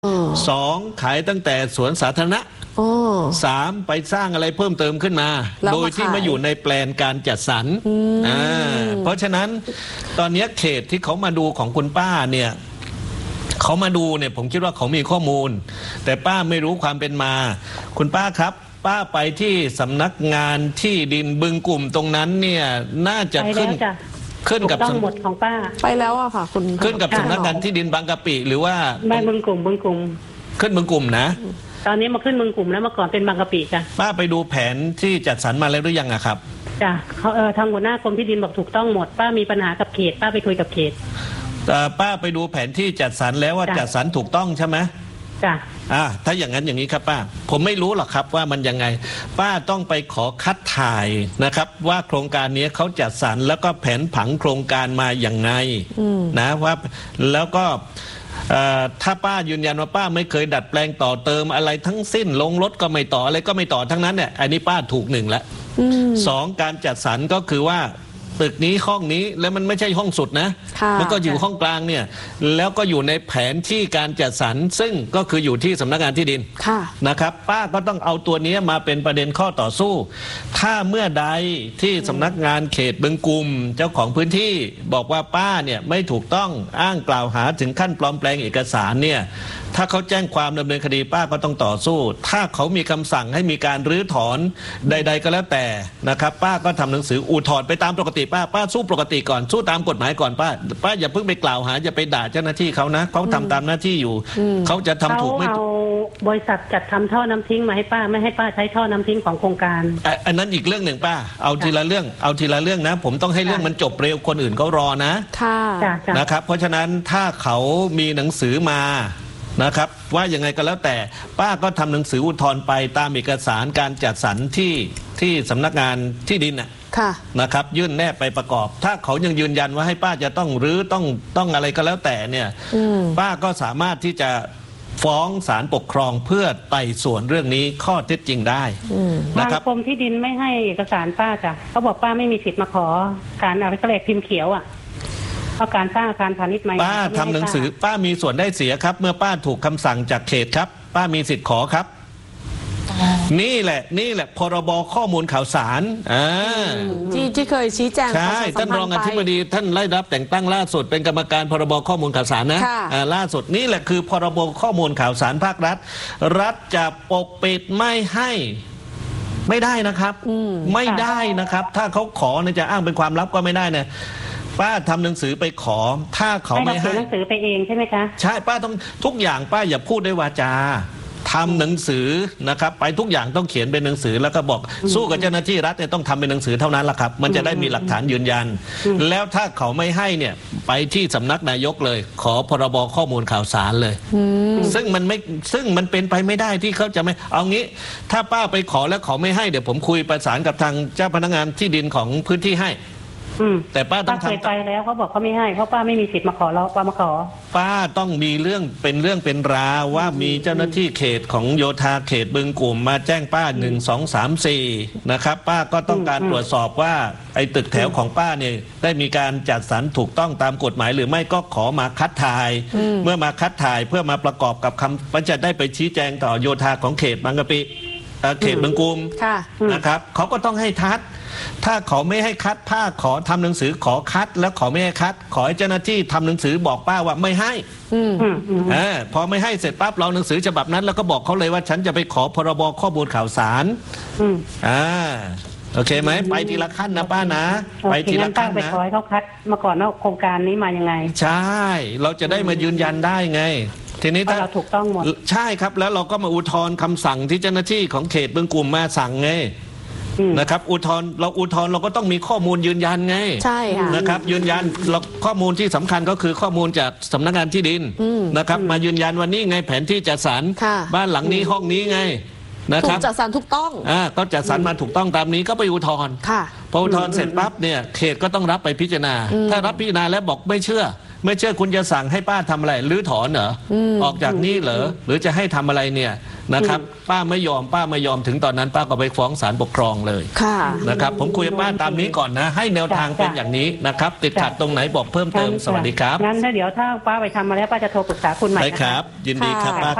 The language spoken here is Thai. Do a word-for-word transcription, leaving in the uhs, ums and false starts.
สองขายตั้งแต่สวนสาธารณะสามไปสร้างอะไรเพิ่มเติมขึ้นมาโดยที่ไม่อยู่ในแปลนการจัดสรรอ่าเพราะฉะนั้นตอนนี้เขตที่เขามาดูของคุณป้าเนี่ยเขามาดูเนี่ยผมคิดว่าเขามีข้อมูลแต่ป้าไม่รู้ความเป็นมาคุณป้าครับป้าไปที่สำนักงานที่ดินบึงกลุ่มตรงนั้นเนี่ยน่าจะขึ้นขึ้นกับต้องหมดของป้าไปแล้วอะค่ะคุณขึ้นกับสำนักงานที่ดินบางกะปิหรือว่าไม่บึงกลุ่มบึงกลุ่มขึ้นบึงกลุ่มนะตอนนี้มาขึ้นบึงกลุ่มแล้วเมื่อก่อนเป็นบางกะปิจ้ะป้าไปดูแผนที่จัดสรรมาแล้วหรือยังอะครับจ้ะเขาเออทางหัวหน้ากรมที่ดินบอกถูกต้องหมดป้ามีปัญหากับเขตป้าไปคุยกับเขตแต่ป้าไปดูแผนที่จัดสรรแล้วว่าจัดสรรถูกต้องใช่ไหมจ้ะอ่าถ้าอย่างนั้นอย่างนี้ครับป้าผมไม่รู้หรอกครับว่ามันยังไงป้าต้องไปขอคัดถ่ายนะครับว่าโครงการนี้เขาจัดสรรแล้วก็แผนผังโครงการมาอย่างไงนะว่าแล้วก็ถ้าป้ายืนยันว่าป้าไม่เคยดัดแปลงต่อเติมอะไรทั้งสิ้นลงรถก็ไม่ต่ออะไรก็ไม่ต่อทั้งนั้นเนี่ยอันนี้ป้าถูกหนึ่งแล้วสองการจัดสรรก็คือว่าตึกนี้ห้องนี้แล้วมันไม่ใช่ห้องสุดนะมันก็อยู่ห้องกลางเนี่ยแล้วก็อยู่ในแผนที่การจัดสรรซึ่งก็คืออยู่ที่สำนักงานที่ดินนะครับป้าก็ต้องเอาตัวนี้มาเป็นประเด็นข้อต่อสู้ถ้าเมื่อใดที่สำนักงานเขตบึงกลุ่มเจ้าของพื้นที่บอกว่าป้าเนี่ยไม่ถูกต้องอ้างกล่าวหาถึงขั้นปลอมแปลงเอกสารเนี่ยถ้าเขาแจ้งความดำเนินคดีป้าก็ต้องต่อสู้ถ้าเขามีคำสั่งให้มีการรื้อถอนใดๆก็แล้วแต่นะครับป้าก็ทำหนังสืออุทธรณ์ไปตามปกติป้าป้าสู้ปกติก่อนสู้ตามกฎหมายก่อนป้าป้าอย่าเพิ่งไปกล่าวหาอย่าไปด่าเจ้าหน้าที่เขานะเขาทำตามหน้าที่อยู่เขาจะทำถูกไม่เอาบริษัทจัดทำท่อน้ำทิ้งมาให้ป้าไม่ให้ป้าใช้ท่อน้ำทิ้งของโครงการอันนั้นอีกเรื่องหนึ่งป้าเอาทีละเรื่องเอาทีละเรื่องนะผมต้องให้เรื่องมันจบเร็วคนอื่นเขารอนะนะครับเพราะฉะนั้นถ้าเขามีหนังสือมานะครับว่ายังไงก็แล้วแต่ป้าก็ทำหนังสืออุทธรณ์ไปตามเอกสารการจัดสรรที่ที่สำนักงานที่ดินน่ะนะครับยื่นแนบไปประกอบถ้าเขายังยืนยันว่าให้ป้าจะต้องรื้อต้องต้องอะไรก็แล้วแต่เนี่ยป้าก็สามารถที่จะฟ้องศาลปกครองเพื่อไต่สวนเรื่องนี้ข้อเท็จจริงได้นะครับกรมที่ดินไม่ให้เอกสารป้าจ้ะเขาบอกป้าไม่มีสิทธิ์มาขอการอะไรก็เลยพิมพ์เขียวอ่ะเพราะการสร้างอาคารพาณิชย์ใหม่ป้าทำหนังสือป้ามีส่วนได้เสียครับเมื่อป้าถูกคำสั่งจากเขตครับป้ามีสิทธิ์ขอครับนี่แหละนี่แหละพรบข้อมูลข่าวสารอ่าที่ที่เคยชี้แจงใช่ท่านรองอธิบดีท่านได้รับแต่งตั้งล่าสุดเป็นกรรมการพรบข้อมูลข่าวสารนะอ่าล่าสุดนี่แหละคือพรบข้อมูลข่าวสารภาครัฐรัฐจะปกปิดไม่ให้ไม่ได้นะครับไม่ได้นะครับถ้าเขาขอเนี่ยจะอ้างเป็นความลับก็ไม่ได้เนี่ยป้าทำหนังสือไปขอถ้าเขาไม่ให้หนังสือไปเองใช่ไหมคะใช่ป้าต้องทุกอย่างป้าอย่าพูดด้วยวาจาทำหนังสือนะครับไปทุกอย่างต้องเขียนเป็นหนังสือแล้วก็บอกสู้กับเจ้าหน้าที่รัฐเนี่ยต้องทำเป็นหนังสือเท่านั้นละครับมันจะได้มีหลักฐานยืนยันแล้วถ้าเขาไม่ให้เนี่ยไปที่สำนักนายกเลยขอพรบข้อมูลข่าวสารเลยซึ่งมันไม่ซึ่งมันเป็นไปไม่ได้ที่เขาจะไม่เอางี้ถ้าป้าไปขอแล้วเขาไม่ให้เดี๋ยวผมคุยประสานกับทางเจ้าพนักงานที่ดินของพื้นที่ให้แต่ป้าต้องทำเคยไปแล้วเขาบอกเขาไม่ให้เพราะป้าไม่มีสิทธิ์มาขอเราป้ามาขอป้าต้องมีเรื่องเป็นเรื่องเป็นราวว่ามีเจ้าหน้าที่เขตของโยธาเขตบึงกลุ่มมาแจ้งป้าหนึ่งสองสามสี่นะครับป้าก็ต้องการตรวจสอบว่าไอ้ตึกแถวของป้าเนี่ยได้มีการจัดสรรถูกต้องตามกฎหมายหรือไม่ก็ขอมาคัดถ่ายเมื่อมาคัดถ่ายเพื่อมาประกอบกับคำมันจะได้ไปชี้แจงต่อโยธาของเขตบางกะปิเขตบึงกลุ่มนะครับเขาก็ต้องให้ทัดถ้าเขาไม่ให้คัดป้าขอทำหนังสือขอคัดแล้วขอไม่ให้คัดขอให้เจ้าหน้าที่ทำหนังสือบอกป้าว่าไม่ให้อ่าพอไม่ให้เสร็จปั๊บเราหนังสือฉบับนั้นแล้วก็บอกเขาเลยว่าฉันจะไปขอพรบข้อมูลข่าวสารอ่าโอเคไหมไปทีละขั้นนะป้านะไปทีละขั้นนะไปขอให้เขาคัดมาก่อนว่าโครงการนี้มายังไงใช่เราจะได้มายืนยันได้ไงทีนี้ถ้าเราถูกต้องหมดใช่ครับแล้วเราก็มาอุทธรณ์คำสั่งที่เจ้าหน้าที่ของเขตบึงกลุ่มมาสั่งไงนะครับอุทธรณ์เราอุทธรณ์เราก็ต้องมีข้อมูลยืนยันไงใช่ค่ะนะครับยืนยันเราข้อมูลที่สำคัญก็คือข้อมูลจากสำนักงานที่ดินนะครับมายืนยันวันนี้ไงแผนที่จัดสรรบ้านหลังนี้ห้องนี้ไงนะครับจัดสรรถูกต้องอ่าก็จัดสรรมาถูกต้องตามนี้ก็ไปอุทธรณ์พออุทธรณ์เสร็จปั๊บเนี่ยเขตก็ต้องรับไปพิจารณาถ้ารับพิจารณาแล้วบอกไม่เชื่อไม่เชื่อคุณจะสั่งให้ป้าทำอะไรรื้อถอนเหรอออกจากนี้เหรอหรือจะให้ทำอะไรเนี่ยนะครับ ป้าไม่ยอมป้าไม่ยอมถึงตอนนั้นป้าก็ไปฟ้องศาลปกครองเลยค่ะนะครับผมคุยกับป้าตามนี้ก่อนนะให้แนวทางเป็นอย่างนี้นะครับติดขัดตรงไหนบอกเพิ่มเติมสวัสดีครับงั้นถ้าเดี๋ยวถ้าป้าไปทำมาแล้วป้าจะโทรปรึกษาคุณใหม่ได้นะคคะรับ ยินดีครับค่ะป้า